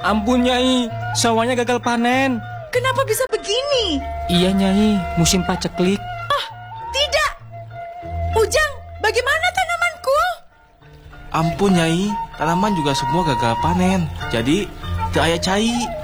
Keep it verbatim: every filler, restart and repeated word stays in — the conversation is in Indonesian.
Ampun Nyai, sawahnya gagal panen. Kenapa bisa begini? Iya Nyai, musim paceklik. Ah, tidak. Ujang, bagaimana tanamanku? Ampun Nyai, tanaman juga semua gagal panen. Jadi, teu aya cai.